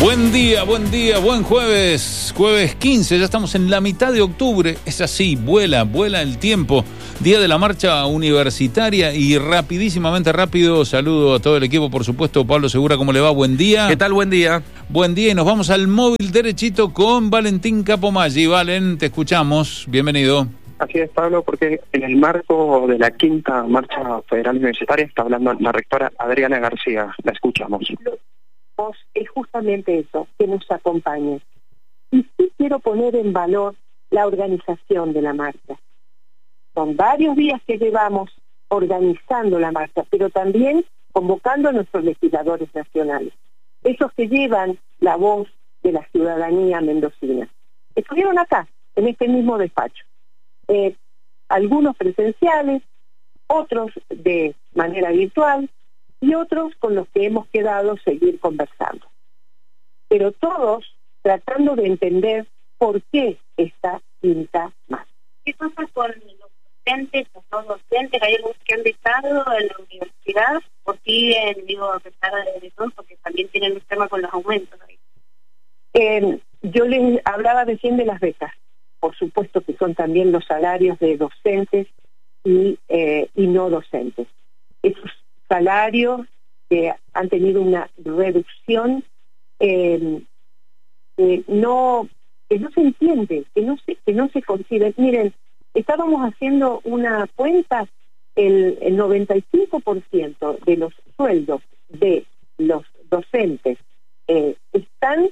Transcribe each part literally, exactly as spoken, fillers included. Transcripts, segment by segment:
Buen día, buen día, buen jueves, jueves quince, ya estamos en la mitad de octubre, es así, vuela, vuela el tiempo, día de la marcha universitaria y rapidísimamente rápido, saludo a todo el equipo, por supuesto, Pablo Segura, ¿cómo le va? Buen día. ¿Qué tal? Buen día. Buen día y nos vamos al móvil derechito con Valentín Capomaggi. Valen, te escuchamos, bienvenido. Así es, Pablo, porque en el marco de la quinta marcha federal universitaria está hablando la rectora Adriana García, la escuchamos. Es justamente eso, que nos acompañe. Y sí quiero poner en valor la organización de la marcha. Son varios días que llevamos organizando la marcha, pero también convocando a nuestros legisladores nacionales, esos que llevan la voz de la ciudadanía mendocina. Estuvieron acá, en este mismo despacho. Eh, algunos presenciales, otros de manera virtual, y otros con los que hemos quedado seguir conversando. Pero todos tratando de entender por qué esta quinta marcha. ¿Qué pasa con los docentes, los no docentes? Hay algunos que han dejado en la universidad o siguen, digo, a pesar de todo, porque también tienen un tema con los aumentos ahí. Eh, yo les hablaba recién de las becas. Por supuesto que son también los salarios de docentes y, eh, y no docentes. Esos salarios que han tenido una reducción eh, eh, no que no se entiende, que no se que no se concibe. Miren, estábamos haciendo una cuenta, el, el noventa y cinco por ciento de los sueldos de los docentes eh, están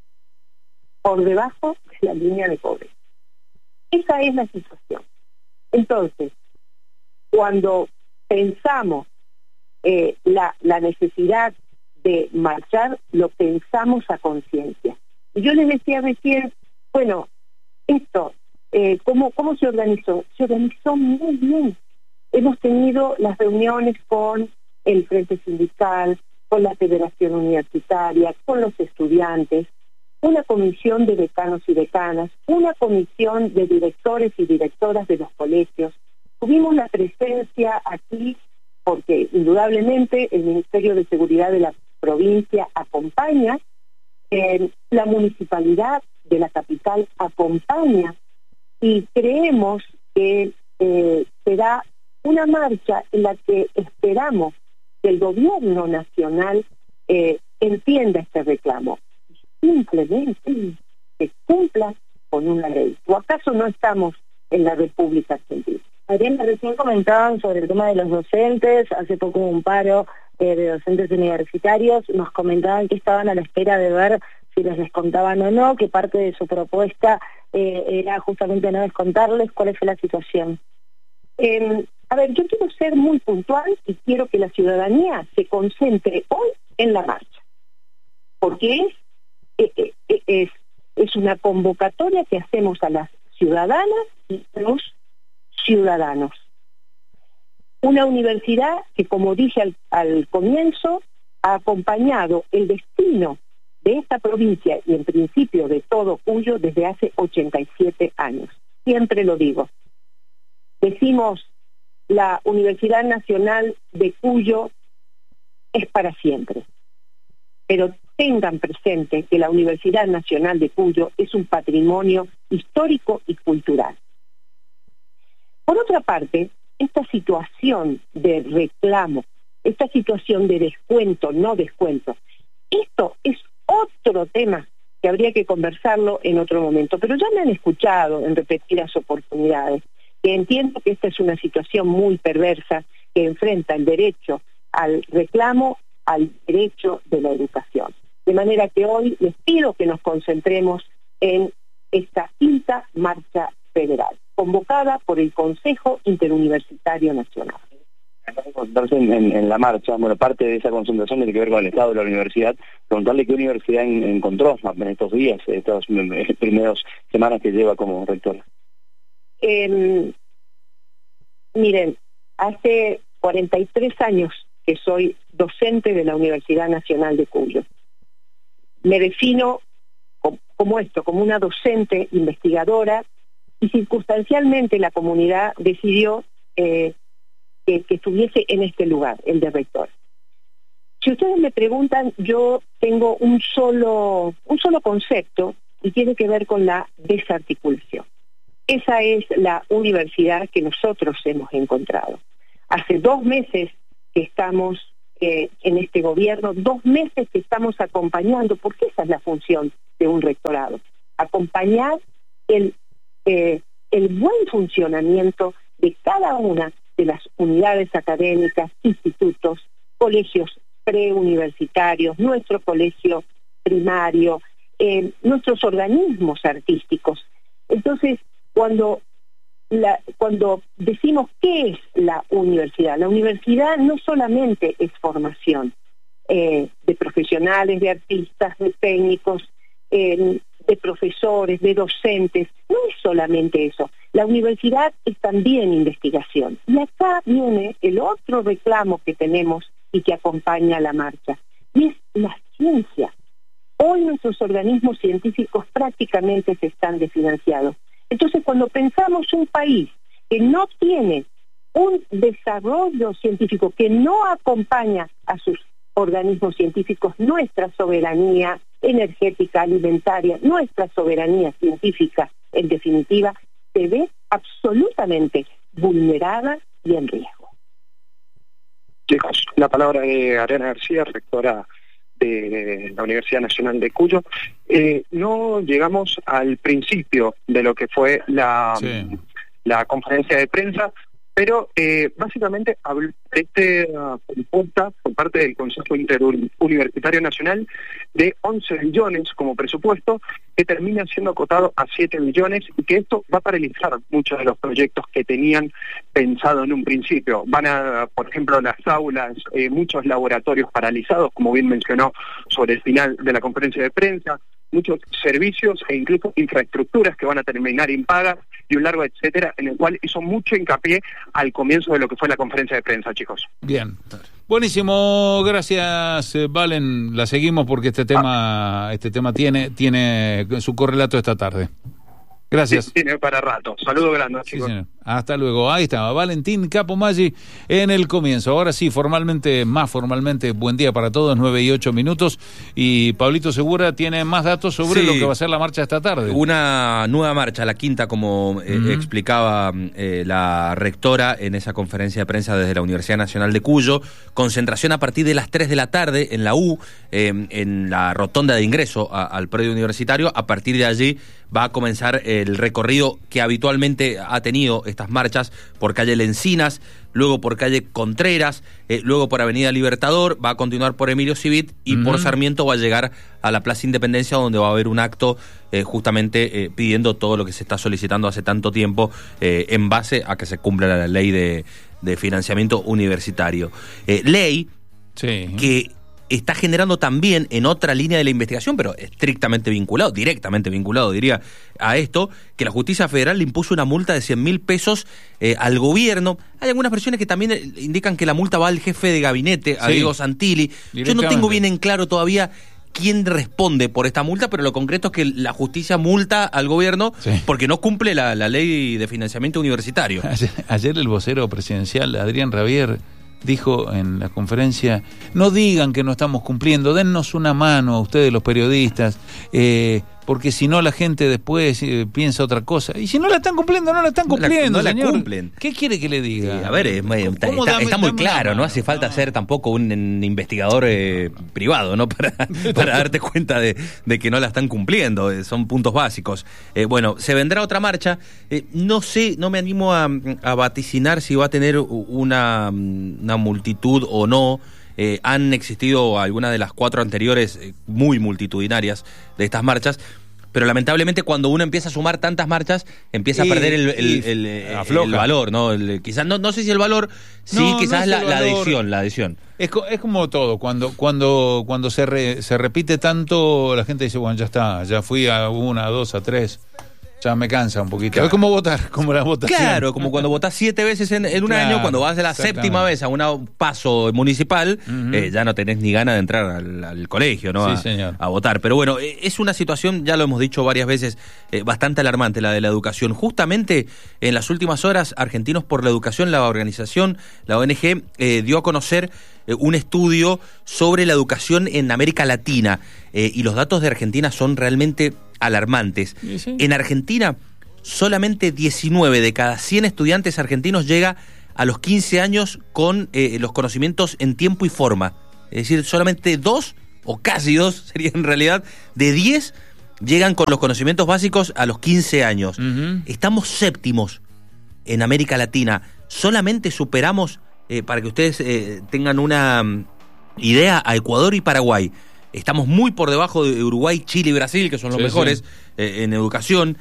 por debajo de la línea de pobreza. Esa es la situación. Entonces, cuando pensamos Eh, la, la necesidad de marchar, lo pensamos a conciencia. Y yo les decía recién, bueno, esto, eh, ¿cómo, ¿cómo se organizó? Se organizó muy bien. Hemos tenido las reuniones con el Frente Sindical, con la Federación Universitaria, con los estudiantes, una comisión de decanos y decanas, una comisión de directores y directoras de los colegios. Tuvimos la presencia aquí porque indudablemente el Ministerio de Seguridad de la provincia acompaña, eh, la municipalidad de la capital acompaña, y creemos que eh, será una marcha en la que esperamos que el gobierno nacional eh, entienda este reclamo, simplemente que cumpla con una ley. ¿O acaso no estamos en la República Argentina? Adriana, recién comentaban sobre el tema de los docentes, hace poco hubo un paro eh, de docentes universitarios, nos comentaban que estaban a la espera de ver si les descontaban o no, que parte de su propuesta eh, era justamente no descontarles. ¿Cuál fue la situación? Eh, a ver, yo quiero ser muy puntual y quiero que la ciudadanía se concentre hoy en la marcha, porque es, eh, eh, es, es una convocatoria que hacemos a las ciudadanas y a los ciudadanos. Una universidad que, como dije al, al comienzo, ha acompañado el destino de esta provincia y en principio de todo Cuyo desde hace ochenta y siete años. Siempre lo digo. Decimos, la Universidad Nacional de Cuyo es para siempre. Pero tengan presente que la Universidad Nacional de Cuyo es un patrimonio histórico y cultural. Por otra parte, esta situación de reclamo, esta situación de descuento, no descuento, esto es otro tema que habría que conversarlo en otro momento, pero ya me han escuchado en repetidas oportunidades, que entiendo que esta es una situación muy perversa que enfrenta el derecho al reclamo, al derecho de la educación. De manera que hoy les pido que nos concentremos en esta quinta marcha federal, convocada por el Consejo Interuniversitario Nacional. En, en, en la marcha, bueno, parte de esa concentración tiene que ver con el estado de la universidad. Preguntarle qué universidad en, encontró en estos días, estas primeras semanas que lleva como rectora. Eh, miren, hace cuarenta y tres años que soy docente de la Universidad Nacional de Cuyo. Me defino como, como esto, como una docente investigadora, y circunstancialmente la comunidad decidió eh, que, que estuviese en este lugar, el de rector. Si ustedes me preguntan, yo tengo un solo, un solo concepto y tiene que ver con la desarticulación. Esa es la universidad que nosotros hemos encontrado. Hace dos meses que estamos eh, en este gobierno, dos meses que estamos acompañando, porque esa es la función de un rectorado, acompañar el, eh, el buen funcionamiento de cada una de las unidades académicas, institutos, colegios preuniversitarios, nuestro colegio primario, eh, nuestros organismos artísticos. Entonces, cuando la, cuando decimos qué es la universidad, la universidad no solamente es formación eh, de profesionales, de artistas, de técnicos, eh, de profesores, de docentes, no es solamente eso. La universidad es también investigación. Y acá viene el otro reclamo que tenemos y que acompaña a la marcha, y es la ciencia. Hoy nuestros organismos científicos prácticamente se están desfinanciados. Entonces, cuando pensamos un país que no tiene un desarrollo científico, que no acompaña a sus organismos científicos, nuestra soberanía energética, alimentaria, nuestra soberanía científica, en definitiva, se ve absolutamente vulnerada y en riesgo. Chicos, la palabra de Ariana García, rectora de la Universidad Nacional de Cuyo. Eh, no llegamos al principio de lo que fue la, sí. la conferencia de prensa, pero eh, básicamente habló de esta propuesta por parte del Consejo Interuniversitario Nacional de once millones como presupuesto, que termina siendo acotado a siete millones, y que esto va a paralizar muchos de los proyectos que tenían pensado en un principio. Van a, por ejemplo, las aulas, eh, muchos laboratorios paralizados, como bien mencionó sobre el final de la conferencia de prensa, muchos servicios e incluso infraestructuras que van a terminar impagas y un largo etcétera, en el cual hizo mucho hincapié al comienzo de lo que fue la conferencia de prensa, chicos. Bien. Buenísimo, gracias, Valen. La seguimos porque este tema, ah. este tema tiene, tiene su correlato esta tarde. Gracias. Sí, tiene para rato. Saludo grande, chicos. Sí, hasta luego. Ahí estaba Valentín Capomaggi en el comienzo. Ahora sí, formalmente, más formalmente, buen día para todos, nueve y ocho minutos. Y Pablito Segura tiene más datos sobre sí. lo que va a ser la marcha esta tarde. Una nueva marcha, la quinta, como eh, uh-huh. explicaba eh, la rectora en esa conferencia de prensa desde la Universidad Nacional de Cuyo. Concentración a partir de las tres de la tarde en la U, eh, en la rotonda de ingreso a, al predio universitario. A partir de allí va a comenzar el recorrido que habitualmente ha tenido estas marchas por calle Lencinas, luego por calle Contreras, eh, luego por Avenida Libertador, va a continuar por Emilio Civit y uh-huh. por Sarmiento va a llegar a la Plaza Independencia, donde va a haber un acto eh, justamente eh, pidiendo todo lo que se está solicitando hace tanto tiempo eh, en base a que se cumpla la ley de, de financiamiento universitario. Eh, ley sí. que está generando también en otra línea de la investigación, pero estrictamente vinculado, directamente vinculado, diría, a esto, que la Justicia Federal le impuso una multa de cien mil pesos eh, al gobierno. Hay algunas versiones que también indican que la multa va al jefe de gabinete, a sí, Diego Santilli. Yo no tengo bien en claro todavía quién responde por esta multa, pero lo concreto es que la justicia multa al gobierno sí. porque no cumple la, la ley de financiamiento universitario. Ayer, ayer el vocero presidencial, Adrián Rabier, dijo en la conferencia, no digan que no estamos cumpliendo, dennos una mano a ustedes los periodistas, eh, porque si no la gente después eh, piensa otra cosa. Y si no la están cumpliendo, no la están cumpliendo, no la, no señor. la cumplen. ¿Qué quiere que le diga? Sí, a ver, es, está, está, dame, está muy claro, no, no hace falta no. ser tampoco un, un investigador eh, privado, ¿no? Para, para darte cuenta de, de que no la están cumpliendo, eh, son puntos básicos. Eh, bueno, se vendrá otra marcha, eh, no sé, no me animo a, a vaticinar si va a tener una, una multitud o no. Eh, han existido algunas de las cuatro anteriores eh, muy multitudinarias de estas marchas, pero lamentablemente cuando uno empieza a sumar tantas marchas empieza y, a perder el, el, el, el, el valor, ¿no? El, quizás no, no sé si el valor, sí, no, quizás no la, la adhesión, la adhesión. Es, es como todo, cuando cuando cuando se re, se repite tanto, la gente dice, bueno, ya está, ya fui a una, a dos, a tres. Ya me cansa un poquito. Claro. Es como votar, como la votación. Claro, como cuando votás siete veces en, en un Claro, año, cuando vas de la exactamente. séptima vez a un paso municipal, Ujú. eh, ya no tenés ni ganas de entrar al, al colegio, ¿no? Sí, a, señor. a votar. Pero bueno, eh, es una situación, ya lo hemos dicho varias veces, eh, bastante alarmante la de la educación. Justamente en las últimas horas, Argentinos por la Educación, la organización, la O N G, eh, dio a conocer eh, un estudio sobre la educación en América Latina, eh, y los datos de Argentina son realmente alarmantes. ¿Y sí? En Argentina, solamente diecinueve de cada cien estudiantes argentinos llega a los quince años con eh, los conocimientos en tiempo y forma. Es decir, solamente dos, o casi dos, sería en realidad, de diez llegan con los conocimientos básicos a los quince años. Ujú. Estamos séptimos en América Latina. Solamente superamos, eh, para que ustedes eh, tengan una mm, idea, a Ecuador y Paraguay. Estamos muy por debajo de Uruguay, Chile y Brasil, que son los Sí, mejores sí. eh, en educación.